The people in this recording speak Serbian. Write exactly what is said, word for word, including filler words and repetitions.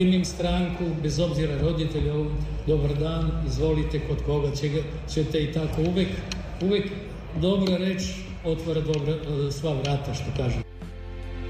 Imam stranku, bez obzira roditelja, dobar dan, izvolite kod koga ćete i tako uvek, uvek dobra reč otvara dobra, sva vrata, što kažem.